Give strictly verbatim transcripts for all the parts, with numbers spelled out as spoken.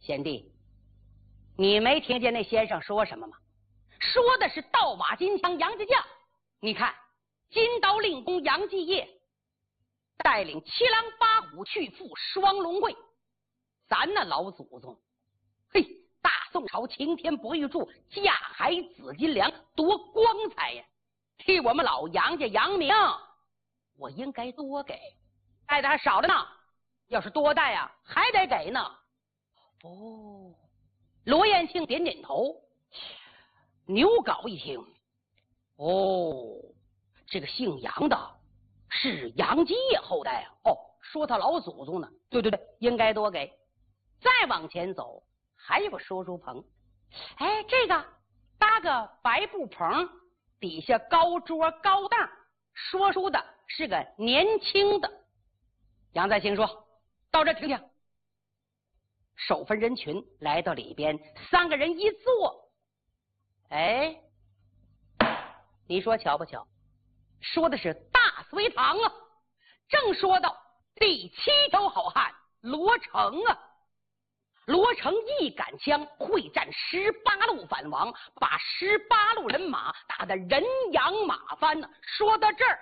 贤弟，你没听见那先生说什么吗？说的是倒马金枪杨家将。你看，金刀令公杨继业带领七狼八虎去赴双龙会，咱那老祖宗，嘿，大宋朝擎天博玉柱，架海紫金梁，多光彩呀！替我们老杨家扬名，我应该多给，带的还少了呢。要是多带啊，还得给呢。哦，罗延庆点点头。牛皋一听，哦，这个姓杨的是杨继业后代啊。哦，说他老祖宗呢，对对对，应该多给。再往前走，还有个说书棚。哎，这个搭个白布棚，底下高桌高凳，说书的是个年轻的。杨再兴说：“到这听听。”手分人群来到里边，三个人一坐。哎，你说巧不巧？说的是大隋唐啊！正说到第七条好汉罗成啊，罗成一杆枪会战十八路反王，把十八路人马打得人仰马翻呢。说到这儿，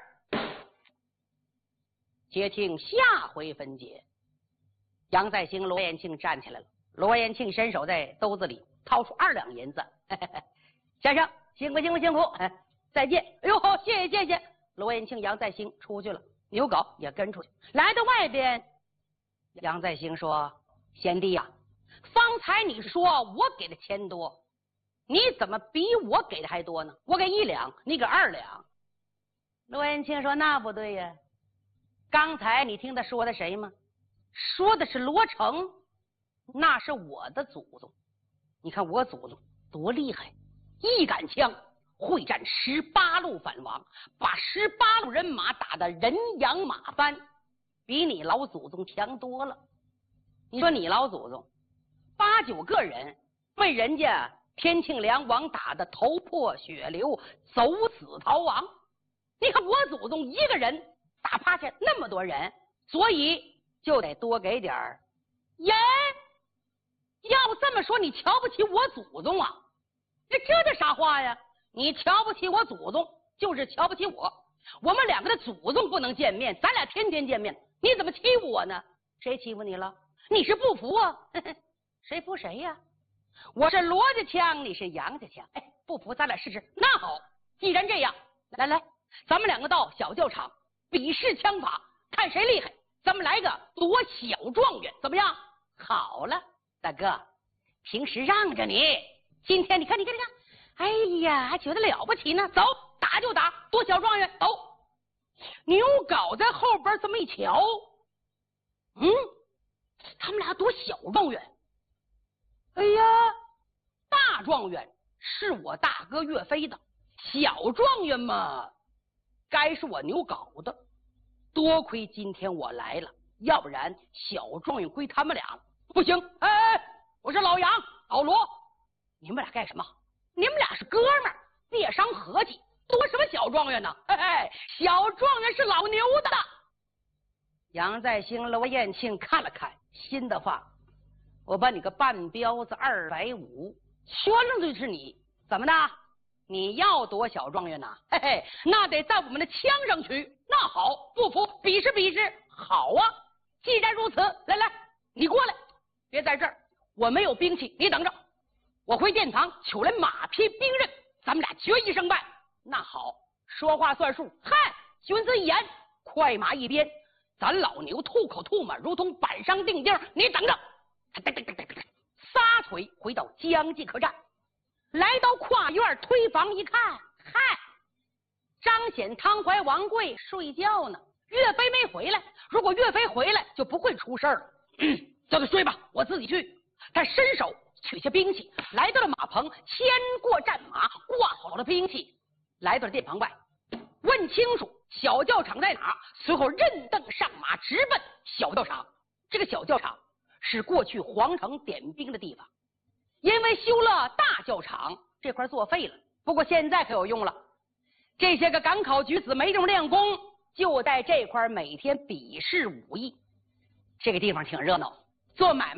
且听下回分解。杨再兴、罗延庆站起来了。罗延庆伸手在兜子里掏出二两银子，嘿嘿嘿，先生辛苦辛苦辛苦，哎，再见。哎呦，谢谢谢谢。罗延庆、杨再兴出去了，牛皋也跟出去。来到外边，杨再兴说：“贤弟呀、啊，方才你说我给的钱多，你怎么比我给的还多呢？我给一两，你给二两。”罗延庆说：“那不对呀，刚才你听他说的谁吗？说的是罗成，那是我的祖宗。你看我祖宗多厉害，一杆枪会战十八路反王，把十八路人马打得人仰马翻，比你老祖宗强多了。你说你老祖宗八九个人被人家天庆梁王打得头破血流，走死逃亡。你看我祖宗一个人打趴下那么多人，所以就得多给点儿。耶，要不这么说，你瞧不起我祖宗啊？这这叫啥话呀？你瞧不起我祖宗，就是瞧不起我。我们两个的祖宗不能见面，咱俩天天见面，你怎么欺负我呢？谁欺负你了？你是不服啊？谁服谁呀？我是罗家枪，你是杨家枪。哎，不服咱俩试试。那好，既然这样，来来，咱们两个到小教场比试枪法，看谁厉害。咱们来个夺小状元，怎么样？好了，大哥，平时让着你，今天你看，你看，你看，哎呀，还觉得了不起呢。走，打就打，夺小状元，走。牛皋在后边这么一瞧，嗯，他们俩夺小状元。哎呀，大状元是我大哥岳飞的，小状元嘛，该是我牛皋的。多亏今天我来了，要不然小状元归他们俩了。不行，哎，我是老杨老罗，你们俩干什么？你们俩是哥们儿，别伤和气，夺什么小状元呢？哎，小状元是老牛的。杨再兴、罗延庆看了看，心的话，我把你个半彪子二百五，说了就是你，怎么的？你要夺小状元呐？嘿嘿，那得在我们的枪上取。那好，不服比试比试。好啊，既然如此，来来，你过来，别在这儿，我没有兵器，你等着，我回殿堂取来马匹兵刃，咱们俩决一胜败。那好，说话算数。嗨，寻思一言，快马一鞭，咱老牛吐口吐沫，如同板上钉钉。你等着，撒腿回到江济客栈。来到跨院推房一看，嗨，张显、汤怀、王贵睡觉呢，岳飞没回来。如果岳飞回来，就不会出事了。嗯，叫他睡吧，我自己去。他伸手取下兵器，来到了马棚，牵过战马，挂好了兵器，来到了殿堂外，问清楚小教场在哪，随后认凳上马，直奔小教场。这个小教场是过去皇城点兵的地方，因为修了大教场，这块作废了。不过现在可有用了，这些个赶考举子没地方练功，就在这块每天比试武艺。这个地方挺热闹，做买卖